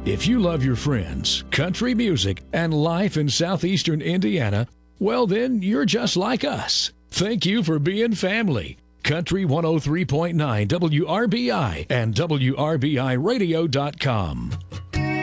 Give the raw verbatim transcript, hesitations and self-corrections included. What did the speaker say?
If you love your friends, country music, and life in southeastern Indiana, well then, you're just like us. Thank you for being family. Country one oh three point nine W R B I and W R B I radio dot com.